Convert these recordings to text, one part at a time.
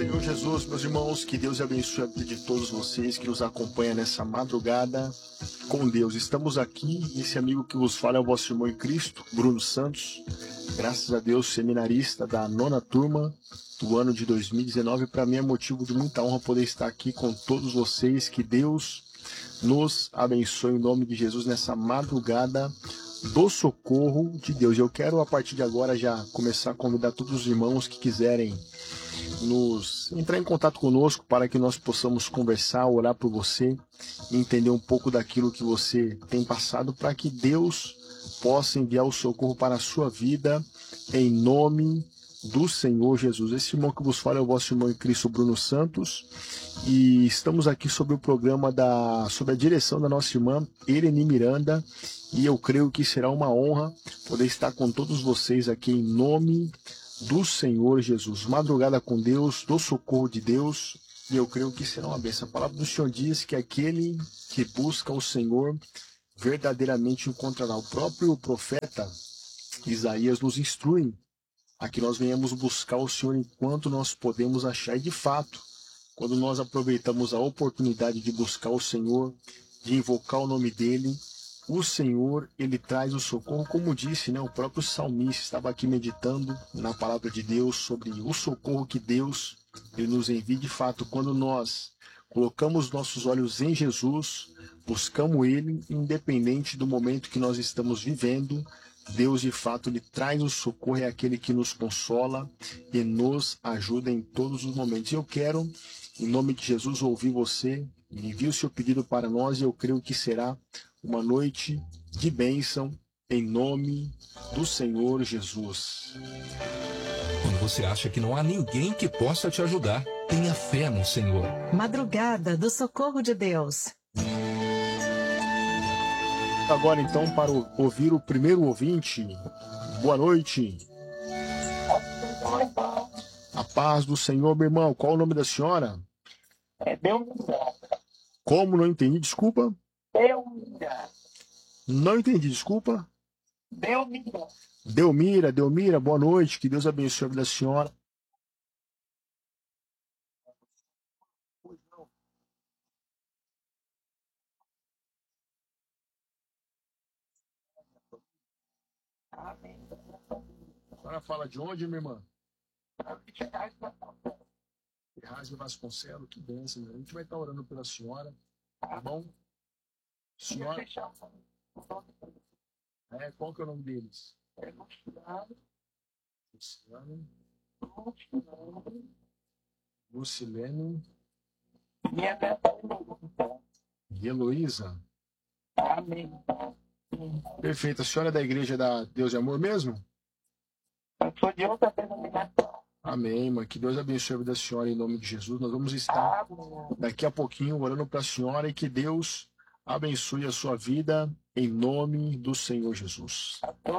Senhor Jesus, meus irmãos, que Deus abençoe a vida de todos vocês que nos acompanham nessa madrugada com Deus. Estamos aqui, esse amigo que vos fala é o vosso irmão em Cristo, Bruno Santos, graças a Deus, seminarista da 9ª turma do ano de 2019. Para mim é motivo de muita honra poder estar aqui com todos vocês. Que Deus nos abençoe em nome de Jesus nessa madrugada do socorro de Deus. Eu quero a partir de agora já começar a convidar todos os irmãos que quiserem entrar em contato conosco para que nós possamos conversar, orar por você, entender um pouco daquilo que você tem passado, para que Deus possa enviar o socorro para a sua vida em nome do Senhor Jesus. Esse irmão que vos fala é o vosso irmão em Cristo, Bruno Santos, e estamos aqui sobre o programa sobre a direção da nossa irmã Eleni Miranda, e eu creio que será uma honra poder estar com todos vocês aqui em nome do Senhor Jesus. Madrugada com Deus, do socorro de Deus, e eu creio que será uma bênção. A palavra do Senhor diz que aquele que busca o Senhor verdadeiramente encontrará. O próprio profeta Isaías nos instrui a que nós venhamos buscar o Senhor enquanto nós podemos achar. E de fato, quando nós aproveitamos a oportunidade de buscar o Senhor, de invocar o nome dele, o Senhor, ele traz o socorro, como disse, o próprio salmista estava aqui meditando na palavra de Deus sobre o socorro que Deus ele nos envia. De fato, quando nós colocamos nossos olhos em Jesus, buscamos ele, independente do momento que nós estamos vivendo, Deus de fato ele traz o socorro, é aquele que nos consola e nos ajuda em todos os momentos. Eu quero, em nome de Jesus, ouvir você, envie o seu pedido para nós, e eu creio que será uma noite de bênção em nome do Senhor Jesus. Quando você acha que não há ninguém que possa te ajudar, tenha fé no Senhor. Madrugada do socorro de Deus. Agora então para ouvir o primeiro ouvinte. Boa noite. A paz do Senhor, meu irmão. Qual o nome da senhora? É Belmira. Como? Não entendi, desculpa. Belmira. Não entendi, desculpa. Belmira. Delmira, boa noite. Que Deus abençoe a vida da senhora. Amém. A senhora fala de onde, minha irmã? Ferraz de Vasconcelos, que bênção. A gente vai estar orando pela senhora, tá bom? Senhora, qual que é o nome deles? Lucilene e Heloísa. Amém. Perfeito. A senhora é da igreja da Deus e Amor mesmo? Eu sou de outra denominação. Amém, irmã. Que Deus abençoe a vida da senhora em nome de Jesus. Nós vamos estar daqui a pouquinho orando para a senhora, e que Deus abençoe a sua vida em nome do Senhor Jesus.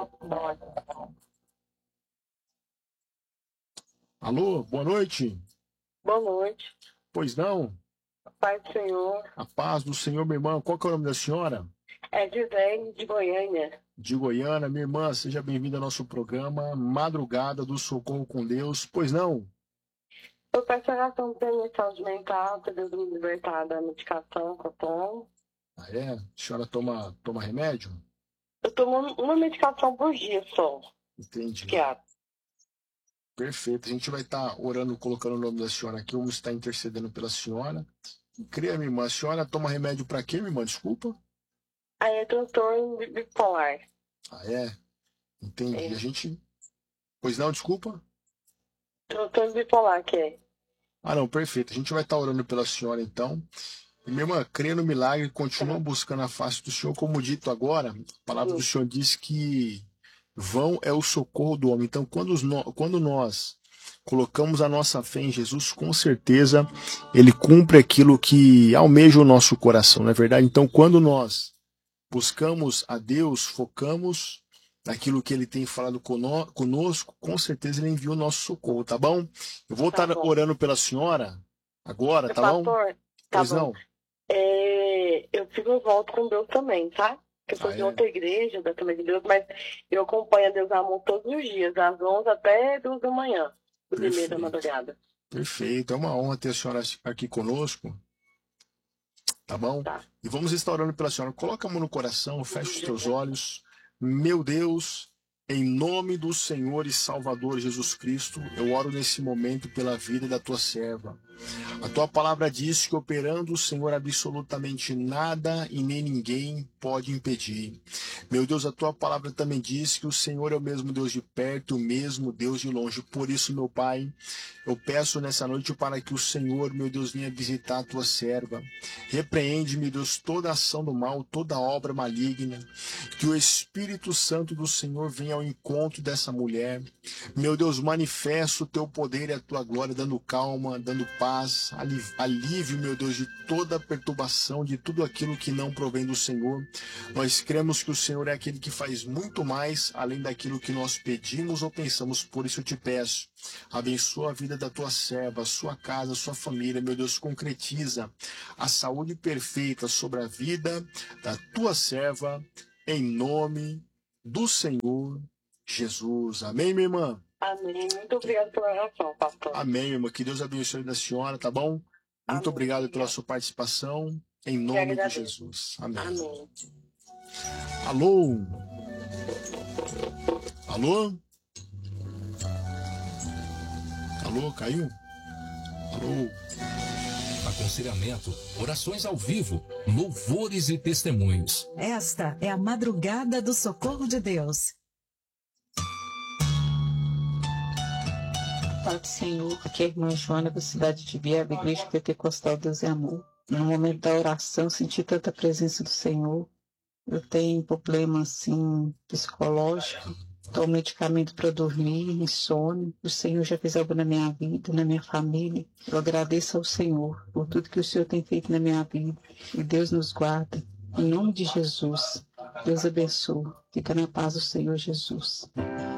Alô, boa noite. Boa noite. Pois não? Pai do Senhor. A paz do Senhor, minha irmã. Qual que é o nome da senhora? É Gisele de Goiânia. De Goiânia. Minha irmã, seja bem-vinda ao nosso programa Madrugada do Socorro com Deus. Pois não? Eu peço oração para minha saúde mental, para Deus me libertar da medicação que eu tomo. Ah, é? A senhora toma remédio? Eu tomo uma medicação por dia só. Entendi. Psiquiatra. Perfeito. A gente vai estar orando, colocando o nome da senhora aqui. Vamos estar intercedendo pela senhora. Creia, minha irmã, a senhora toma remédio para quê, minha irmã? Desculpa. Aí é transtorno bipolar. Ah, é? Entendi. É. A gente... Pois não, desculpa. Transtorno bipolar, que é. Ah, não, perfeito. A gente vai estar orando pela senhora, então. E, minha irmã, creia no milagre, continua buscando a face do Senhor. Como dito agora, a palavra do Senhor diz que vão é o socorro do homem. Então, quando nós colocamos a nossa fé em Jesus, com certeza Ele cumpre aquilo que almeja o nosso coração, não é verdade? Então, quando nós buscamos a Deus, focamos naquilo que Ele tem falado conosco, com certeza Ele envia o nosso socorro, tá bom? Eu vou estar orando pela senhora agora, tá bom? Pastor, tá Pois bom. não? Eu fico em volta com Deus também, tá? Eu sou Ah, de é? outra igreja, da Assembleia de Deus, mas eu acompanho a Deus Amor todos os dias, das 11 até 2 da manhã, do primeiro da Perfeito. madrugada. Perfeito, é uma honra ter a senhora aqui conosco, tá bom? Tá. E vamos estar orando pela senhora. Coloca a mão no coração, fecha os teus olhos. Meu Deus, em nome do Senhor e Salvador Jesus Cristo, eu oro nesse momento pela vida da tua serva. A tua palavra diz que operando o Senhor absolutamente nada e nem ninguém pode impedir. Meu Deus, a tua palavra também diz que o Senhor é o mesmo Deus de perto, o mesmo Deus de longe. Por isso, meu Pai, eu peço nessa noite para que o Senhor, meu Deus, venha visitar a tua serva. Repreende, meu Deus, toda ação do mal, toda obra maligna. Que o Espírito Santo do Senhor venha ao encontro dessa mulher. Meu Deus, manifesta o teu poder e a tua glória, dando calma, dando paz, alívio, meu Deus, de toda perturbação, de tudo aquilo que não provém do Senhor. Nós cremos que o Senhor é aquele que faz muito mais além daquilo que nós pedimos ou pensamos. Por isso eu te peço, abençoa a vida da tua serva, a sua casa, a sua família, meu Deus, concretiza a saúde perfeita sobre a vida da tua serva, em nome do Senhor Jesus. Amém, minha irmã? Amém. Muito obrigada pela oração, pastor. Amém, irmã. Que Deus abençoe da senhora, tá bom? Muito Amém. obrigado pela sua participação, em nome de Jesus. Amém. Amém. Alô? Alô? Alô, caiu? Alô? Aconselhamento, orações ao vivo, louvores e testemunhos. Esta é a madrugada do socorro de Deus. Pai do Senhor, aqui é a irmã Joana da cidade de Viana, Igreja Pentecostal Deus é Amor. No momento da oração, senti tanta presença do Senhor. Eu tenho problema, assim, psicológico. Tomo medicamento para dormir, insônia. O Senhor já fez algo na minha vida, na minha família. Eu agradeço ao Senhor por tudo que o Senhor tem feito na minha vida. E Deus nos guarda. Em nome de Jesus, Deus abençoe. Fica na paz do Senhor Jesus.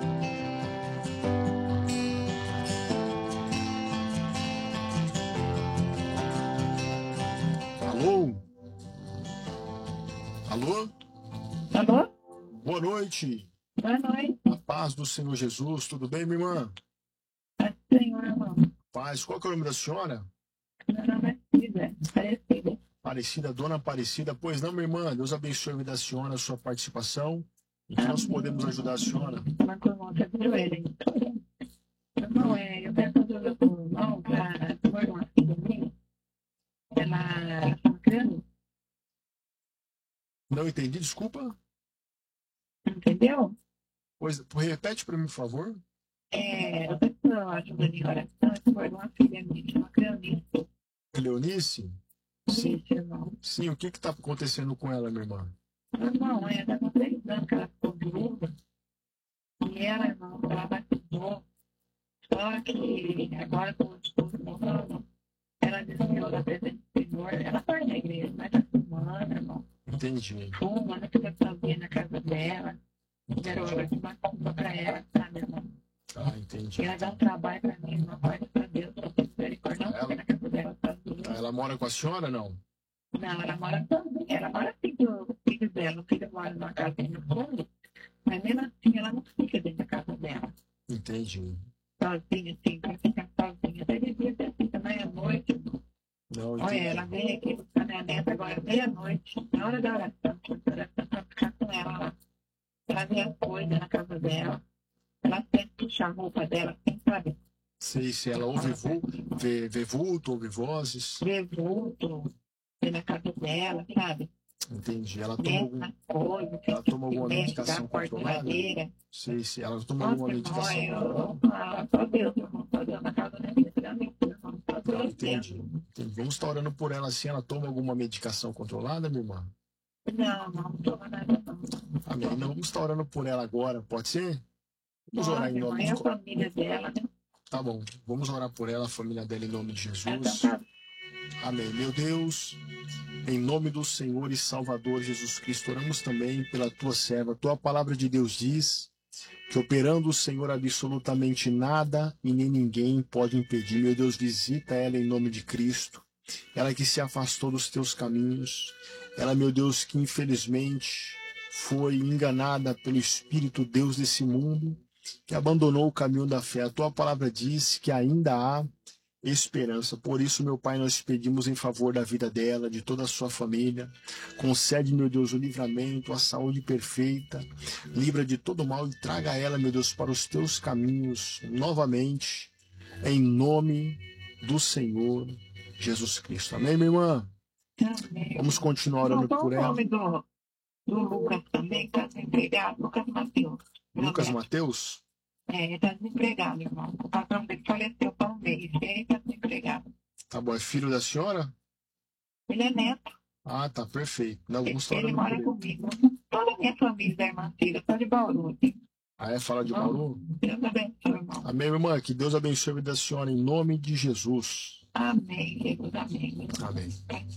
Alô? Alô? Alô? Boa noite. Boa noite. A paz do Senhor Jesus. Tudo bem, minha irmã? Paz do Senhor, irmão. Paz. Qual que é o nome da senhora? Meu nome é Cida, Aparecida. Aparecida, dona Aparecida. Pois não, minha irmã. Deus abençoe a vida da senhora, a sua participação. E que nós podemos ajudar a senhora. Uma coluna do joelho. Irmão, eu peço ajuda para o irmão para tomar uma filha minha. Ela está criando. Não entendi, desculpa. Entendeu? Pois, repete para mim, por favor. Eu peço ajuda de oração por uma filha minha, chama Cleonice. Leonice? Sim. Isso, irmão. Sim, o que está acontecendo com ela, minha irmã? Irmão, ela está com 3 anos que ela ficou viúva. E ela, irmão, ela batizou. Só que agora, com o esposo morrendo, ela desviou da presença do Senhor. Ela vai na igreja, mas está fumando, irmão. Entendi. Fuma, não fica sozinha na casa dela. Deram uma culpa para ela, sabe, irmão? Ah, entendi. E ela dá um trabalho para mim, irmão. Pode para Deus, para ter misericórdia. Não fica na casa dela sozinha. Ela mora com a senhora, não? Não, ela mora sozinha. Ela mora assim com os filhos dela. O filho mora numa casa no fundo. Mas mesmo assim, ela não fica dentro da casa dela. Entendi. Sozinha, assim, para ficar sozinha. Até devia ser assim também à noite, irmão. Não, Olha, entendi. ela vem aqui buscar minha neta agora, meia-noite, na hora da oração, para ficar com ela lá. Trazer as coisas na casa dela. Ela sempre puxa a roupa dela, assim, sabe? Sei se ela ouve vê vulto, ouve vozes. Vê vulto, vê na casa dela, sabe? Entendi. Ela toma, Mexe nas coisas, ela toma alguma mexe, medicação dá porta controlada? madeira. Sei se ela toma Nossa, alguma irmão, medicação. só Deus, irmão, só Deus na casa da minha filha, irmão, só Não, Deus entendi. mesmo. Entendi. Vamos estar orando por ela assim. Ela toma alguma medicação controlada, minha irmã? Não toma nada, não. Amém. Não, vamos estar orando por ela agora, pode ser? Vamos orar Nossa, em irmão, nome é a de... família dela, né? Tá bom. Vamos orar por ela, a família dela, em nome de Jesus. Ela tá. Amém. Meu Deus, em nome do Senhor e Salvador Jesus Cristo, oramos também pela tua serva. Tua palavra de Deus diz que operando o Senhor absolutamente nada e nem ninguém pode impedir. Meu Deus, visita ela em nome de Cristo. Ela que se afastou dos teus caminhos. Ela, meu Deus, que infelizmente foi enganada pelo Espírito Deus desse mundo, que abandonou o caminho da fé. A tua palavra diz que ainda há esperança. Por isso, meu Pai, nós pedimos em favor da vida dela, de toda a sua família. Concede, meu Deus, o livramento, a saúde perfeita. Livra de todo mal e traga ela, meu Deus, para os teus caminhos novamente, em nome do Senhor Jesus Cristo. Amém, minha irmã? Amém. Vamos continuar orando Qual por o ela. nome do Lucas também, que está desempregado? Lucas Mateus. Lucas Mateus? Ele está desempregado, irmão. O patrão dele faleceu há um mês. Ele está desempregado. Tá bom, é filho da senhora? Ele é neto. Ah, tá, perfeito. Não, vamos estar Ele orando por mora ele. comigo. Toda a minha família da irmã Cida, só de Bauru. Ah, é? Fala de Bauru? Deus abençoe, irmão. Amém, minha irmã. Que Deus abençoe a vida da senhora em nome de Jesus. Amém, Jesus, amém. Amém.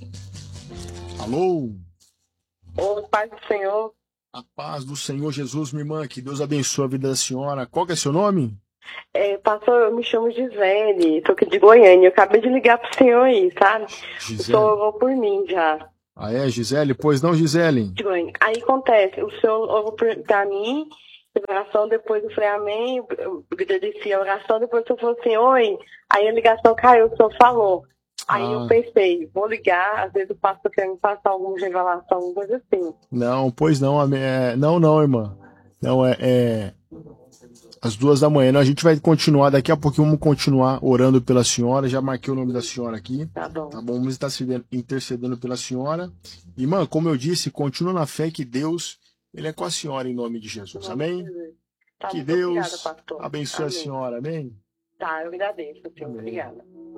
Alô? Ô, Pai do Senhor, A paz do Senhor Jesus, minha irmã. Que Deus abençoe a vida da senhora. Qual que é seu nome? pastor, eu me chamo Gisele, tô aqui de Goiânia. Eu acabei de ligar pro senhor aí, sabe? O Gisele. senhor orou por mim já. Ah, é, Gisele? Pois não, Gisele? De Goiânia. Aí acontece, o senhor orou pra mim, oração, depois eu falei amém, eu agradeci a oração, depois o senhor falou assim, oi. Aí a ligação caiu, o senhor falou. Aí eu pensei, vou ligar, às vezes o pastor quer me passar alguma revelação, alguma coisa assim. Não, pois não, não, irmã. Não, às 2h. Não, a gente vai continuar daqui a pouquinho, vamos continuar orando pela senhora. Já marquei o nome da senhora aqui. Tá bom. Tá bom, vamos estar intercedendo pela senhora. Irmã, como eu disse, continua na fé que Deus, Ele é com a senhora em nome de Jesus. Amém? Tá, Que muito Deus obrigada, pastor. abençoe Amém. a senhora. Amém? Tá, eu agradeço, senhor. Amém. Obrigada.